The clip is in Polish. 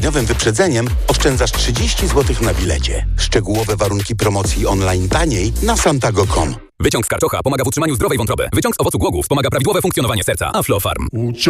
dniowym wyprzedzeniem oszczędzasz 30 zł na bilecie. Szczegółowe warunki promocji online taniej na santago.com. Wyciąg z karczocha pomaga w utrzymaniu zdrowej wątroby. Wyciąg z owocu głogu wspomaga prawidłowe funkcjonowanie serca. Aflofarm.